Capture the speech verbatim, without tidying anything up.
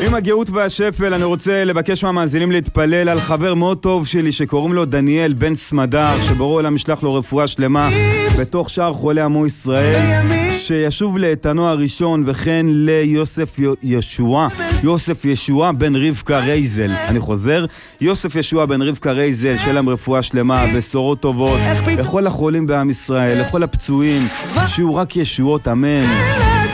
עם הגאות והשפל אני רוצה לבקש מהמאזינים להתפלל על חבר מאוד טוב שלי שקוראים לו דניאל בן סמדר, שבורא עולם ישלח לו רפואה שלמה בתוך שאר חולי עמו ישראל, שישוב לאיתנו הראשון, וכן ליוסף ישוע יוסף ישוע בן רבקה רייזל. אני חוזר, יוסף ישוע בן רבקה רייזל, שיהיה להם רפואה שלמה, בשורות טובות לכל החולים בעם ישראל, לכל הפצועים, שיהיו רק ישועות, אמן.